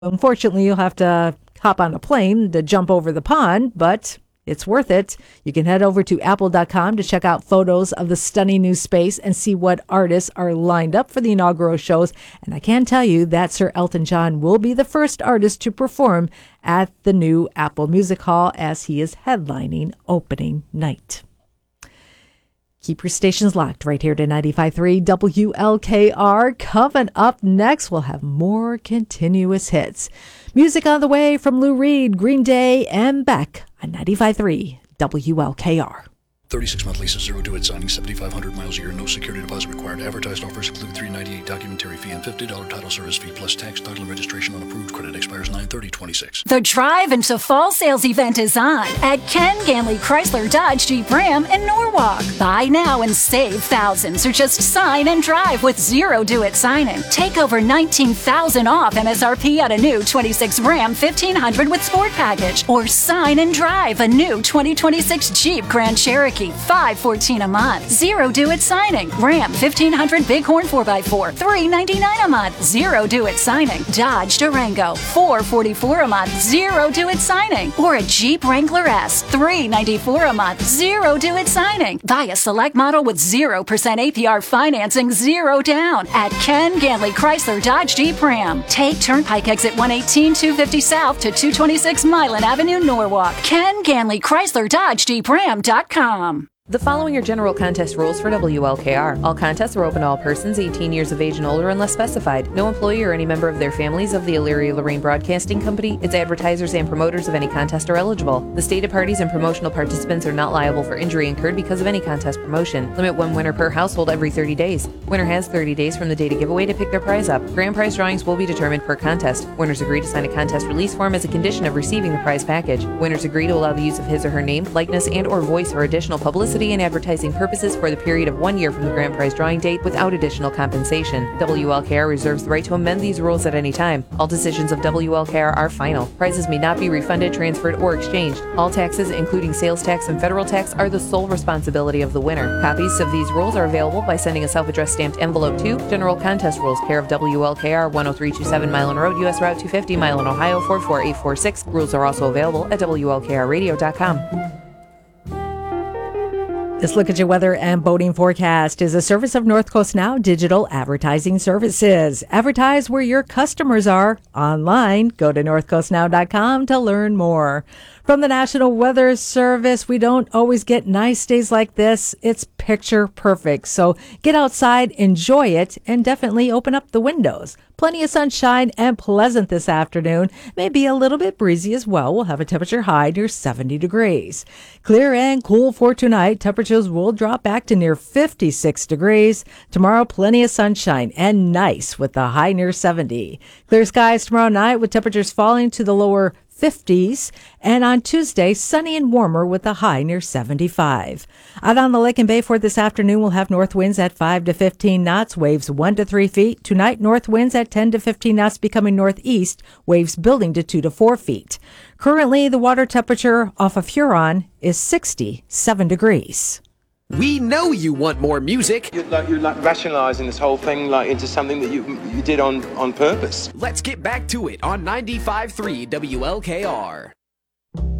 Unfortunately, you'll have to hop on a plane to jump over the pond, but it's worth it. You can head over to apple.com to check out photos of the stunning new space and see what artists are lined up for the inaugural shows. And I can tell you that Sir Elton John will be the first artist to perform at the new Apple Music Hall as he is headlining opening night. Keep your stations locked right here to 95.3 WLKR. Coming up next, we'll have more continuous hits. Music on the way from Lou Reed, Green Day, and Beck on 95.3 WLKR. 36-month lease, 0 due at signing, 7,500 miles a year, no security deposit required. Advertised offers include $398 documentary fee and $50 title service fee plus tax, title, and registration on approved credit. Expires 9/30/26. The Drive into Fall sales event is on at Ken Ganley Chrysler Dodge Jeep Ram in Norwalk. Buy now and save thousands, or just sign and drive with 0 due at signing. Take over $19,000 off MSRP at a new 26 Ram 1500 with Sport Package, or sign and drive a new 2026 Jeep Grand Cherokee. $514 a month. 0 due at signing. Ram 1500 Bighorn 4x4. $399 a month. 0 due at signing. Dodge Durango. $444 a month. 0 due at signing. Or a Jeep Wrangler S. $394 a month. 0 due at signing. Buy a select model with 0% APR financing. 0 down at Ken Ganley Chrysler Dodge Jeep Ram. Take Turnpike exit 118 250 South to 226 Milan Avenue, Norwalk. Ken Ganley Chrysler Dodge Jeep Ram.com. The following are general contest rules for WLKR. All contests are open to all persons 18 years of age and older unless specified. No employee or any member of their families of the Elyria-Lorraine Broadcasting Company, its advertisers, and promoters of any contest are eligible. The stated parties and promotional participants are not liable for injury incurred because of any contest promotion. Limit one winner per household every 30 days. Winner has 30 days from the date of giveaway to pick their prize up. Grand prize drawings will be determined per contest. Winners agree to sign a contest release form as a condition of receiving the prize package. Winners agree to allow the use of his or her name, likeness, and or voice for additional publicity and advertising purposes for the period of 1 year from the grand prize drawing date without additional compensation. WLKR reserves the right to amend these rules at any time. All decisions of WLKR are final. Prizes may not be refunded, transferred, or exchanged. All taxes, including sales tax and federal tax, are the sole responsibility of the winner. Copies of these rules are available by sending a self-addressed stamped envelope to General Contest Rules, care of WLKR, 10327 Milan Road, U.S. Route 250, Milan, Ohio, 44846. Rules are also available at WLKRradio.com. This Look at Your Weather and Boating Forecast is a service of North Coast Now Digital Advertising Services. Advertise where your customers are online. Go to northcoastnow.com to learn more. From the National Weather Service, we don't always get nice days like this. It's picture perfect. So get outside, enjoy it, and definitely open up the windows. Plenty of sunshine and pleasant this afternoon. Maybe a little bit breezy as well. We'll have a temperature high near 70 degrees. Clear and cool for tonight. Temperatures will drop back to near 56 degrees. Tomorrow, plenty of sunshine and nice with the high near 70. Clear skies tomorrow night with temperatures falling to the lower 50s, and on Tuesday, sunny and warmer with a high near 75. Out on the lake and bay for this afternoon, we'll have north winds at 5 to 15 knots, waves 1 to 3 feet. Tonight, north winds at 10 to 15 knots becoming northeast, waves building to 2 to 4 feet. Currently, the water temperature off of Huron is 67 degrees. We know you want more music. You're rationalizing this whole thing into something that you did on purpose. Let's get back to it on 95.3 WLKR.